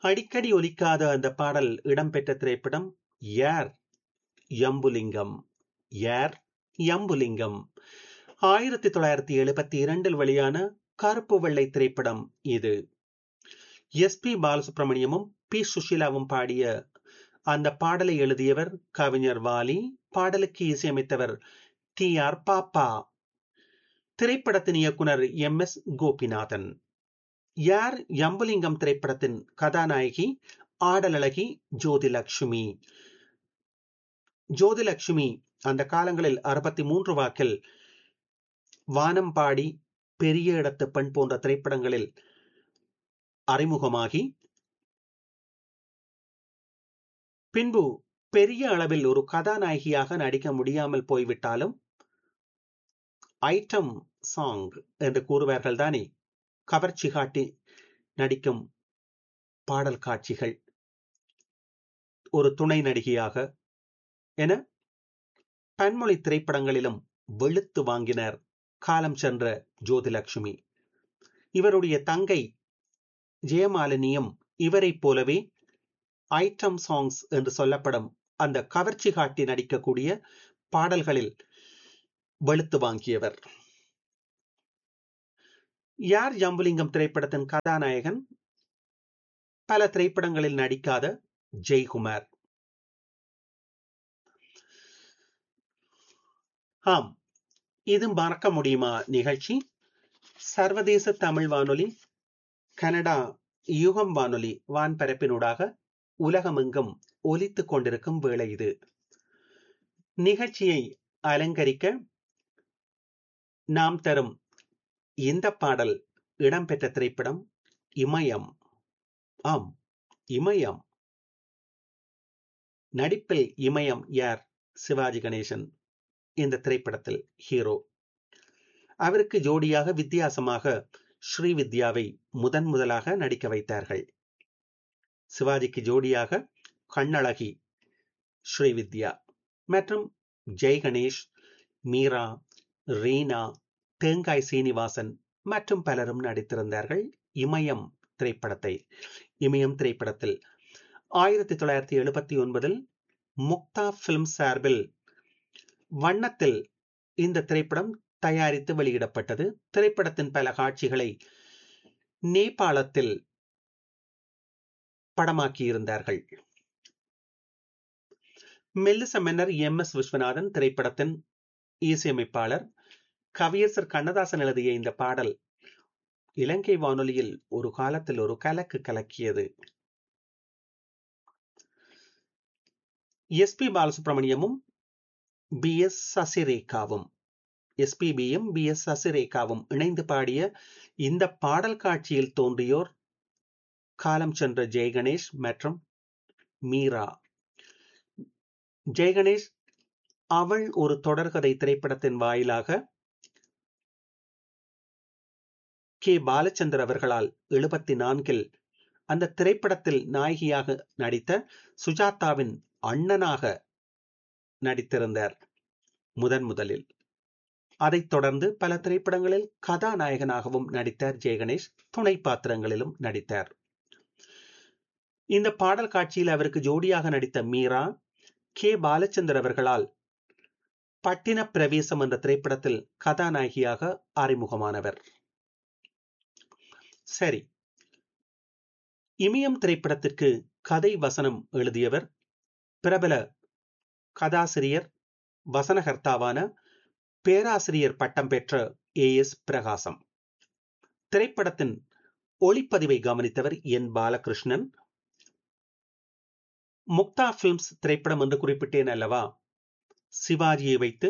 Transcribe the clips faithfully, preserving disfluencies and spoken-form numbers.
அடிக்கடி ஒலிக்காத அந்த பாடல் இடம்பெற்ற திரைப்படம் யார் யம்புலிங்கம். யார் யம்புலிங்கம் ஆயிரத்தி தொள்ளாயிரத்தி எழுபத்தி இரண்டில் வெளியான கருப்பு வெள்ளை திரைப்படம் இது. எஸ் பி பாலசுப்ரமணியமும் பி சுஷீலாவும் பாடிய அந்த பாடலை எழுதியவர் கவிஞர் வாலி, பாடலுக்கு இசையமைத்தவர் டி ஆர் பாப்பா. திரைப்படத்தின் இயக்குனர் எம் எஸ் கோபிநாதன். யார் யம்புலிங்கம் திரைப்படத்தின் கதாநாயகி ஆடலழகி ஜோதிலட்சுமி. ஜோதிலட்சுமி அந்த காலங்களில் அறுபத்தி மூன்று வாக்கில் வானம்பாடி, பெரிய இடத்து பெண் போன்ற திரைப்படங்களில் அறிமுகமாகி பின்பு பெரிய அளவில் ஒரு கதாநாயகியாக நடிக்க முடியாமல் போய்விட்டாலும் ஐட்டம் சாங் என்று கூறுவார்கள் தானே, கவர்ச்சி காட்டி நடிக்கும் பாடல் காட்சிகள், ஒரு துணை நடிகையாக என பன்மொழி திரைப்படங்களிலும் வெளுத்து வாங்கினர் காலம் சென்ற ஜோதிலட்சுமி. இவருடைய தங்கை ஜெயமாலினியும் இவரை போலவே ஐட்டம் சாங்ஸ் என்று சொல்லப்படும் அந்த கவர்ச்சி காட்டி நடிக்கக்கூடிய பாடல்களில் வெளுத்து வாங்கியவர். யார் யம்புலிங்கம் திரைப்படத்தின் கதாநாயகன் பல திரைப்படங்களில் நடிக்காத ஜெய்குமார். ஆம், இது மறக்க முடியுமா நிகழ்ச்சி. சர்வதேச தமிழ் வானொலி, கனடா யுகம் வானொலி வான்பரப்பினூடாக உலகமெங்கும் ஒலித்துக் கொண்டிருக்கும் வேளை இது. நிகழ்ச்சியை அலங்கரிக்க நாம் தரும் இந்த பாடல் இடம்பெற்ற திரைப்படம் இமயம். ஆம், இமயம். நடிப்பில் இமயம் யார்? சிவாஜி கணேசன் இந்த திரைப்படத்தில் ஹீரோ. அவருக்கு ஜோடியாக வித்தியாசமாக ஸ்ரீவித்யாவை முதன் முதலாக நடிக்க வைத்தார்கள். சிவாஜிக்கு ஜோடியாக கண்ணழகி ஸ்ரீவித்யா மற்றும் ஜெய் கணேஷ், மீரா, ரீனா, தேங்காய் சீனிவாசன் மற்றும் பலரும் நடித்திருந்தார்கள் இமயம் திரைப்படத்தை. இமயம் திரைப்படத்தில் ஆயிரத்தி தொள்ளாயிரத்தி எழுபத்தி ஒன்பதில் முக்தா பிலிம் சார்பில் வண்ணத்தில் இந்த திரைப்படம் தயாரித்து வெளியிடப்பட்டது. திரைப்படத்தின் பல காட்சிகளை நேபாளத்தில் படமாக்கியிருந்தார்கள். மெல்லிச மன்னர் எம் எஸ் விஸ்வநாதன் திரைப்படத்தின் இசையமைப்பாளர். கவியரசர் கண்ணதாசன் எழுதிய இந்த பாடல் இலங்கை வானொலியில் ஒரு காலத்தில் ஒரு கலக்கு கலக்கியது. S B பாலசுப்ரமணியமும் B S சசிரேகாவும் எஸ்பிபியும் B S சசிரேகாவும் இணைந்து பாடிய இந்த பாடல் காட்சியில் தோன்றியோர் காலம் சென்ற ஜெய்கணேஷ் மற்றும் மீரா. ஜெய்கணேஷ் அவள் ஒரு தொடர்கதை திரைப்படத்தின் வாயிலாக கே பாலச்சந்தர் அவர்களால் எழுபத்தி நான்கில் அந்த திரைப்படத்தில் நாயகியாக நடித்த சுஜாதாவின் அண்ணனாக நடித்திருந்தார் முதன் முதலில். அதைத் தொடர்ந்து பல திரைப்படங்களில் கதாநாயகனாகவும் நடித்தார் ஜெய்கணேஷ். துணை பாத்திரங்களிலும் நடித்தார். இந்த பாடல் காட்சியில் அவருக்கு ஜோடியாக நடித்த மீரா கே பாலச்சந்தர் அவர்களால் பட்டின பிரவேசம் என்ற திரைப்படத்தில் கதாநாயகியாக அறிமுகமானவர். சரி, இமயம் திரைப்படத்திற்கு கதை வசனம் எழுதியவர் பிரபல கதாசிரியர் வசனகர்த்தாவான பேராசிரியர் பட்டம் பெற்ற ஏ எஸ் பிரகாசம். திரைப்படத்தின் ஒளிப்பதிவை கவனித்தவர் என் பாலகிருஷ்ணன். முக்தா பிலிம்ஸ் திரைப்படம் என்று குறிப்பிட்டேன் அல்லவா, சிவாஜியை வைத்து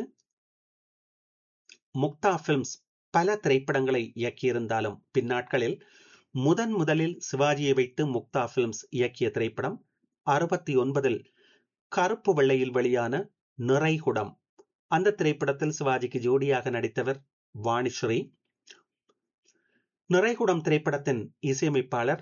முக்தா பிலிம்ஸ் பல திரைப்படங்களை இயக்கியிருந்தாலும் பின்னாட்களில் முதன் முதலில் சிவாஜியை வைத்து முக்தா பிலிம்ஸ் இயக்கிய திரைப்படம் அறுபத்தி ஒன்பதில் கருப்பு வெள்ளையில் வெளியான நிறைகுடம். அந்த திரைப்படத்தில் சிவாஜிக்கு ஜோடியாக நடித்தவர் வாணிஸ்ரீ. நிறைகுடம் திரைப்படத்தின் இசையமைப்பாளர்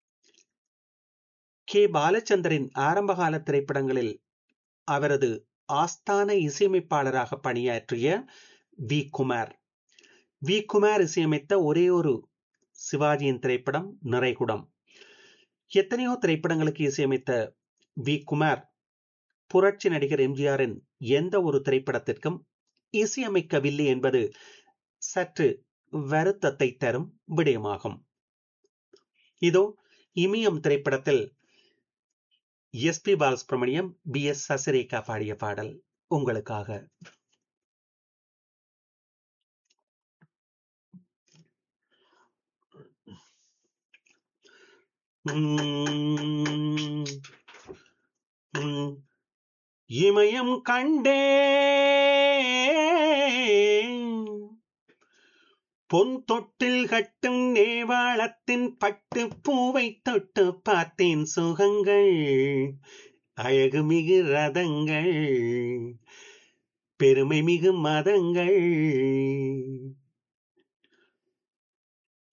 கே பாலச்சந்தரின் ஆரம்பகால திரைப்படங்களில் அவரது ஆஸ்தான இசையமைப்பாளராக பணியாற்றிய வி குமார். வி குமார் இசையமைத்த ஒரே ஒரு சிவாஜியின் திரைப்படம் நிறைகுடம். எத்தனையோ திரைப்படங்களுக்கு இசையமைத்த வி குமார் புரட்சி நடிகர் எம்ஜிஆரின் எந்த ஒரு திரைப்படத்திற்கும் இசையமைக்கவில்லை என்பது சற்று வருத்தத்தை தரும் விடயமாகும். இதோ இமயம் திரைப்படத்தில் S B Balasubramaniam, B S Sasirekha பாடிய பாடல் உங்களுக்காக. உம் உம் இமயம் கண்டே பொன் தொட்டில் கட்டும் நேவாளத்தின் பட்டு பூவை தொட்டு பார்த்தேன் சுகங்கள், அழகு மிகு ரதங்கள், பெருமை மிகு மதங்கள்,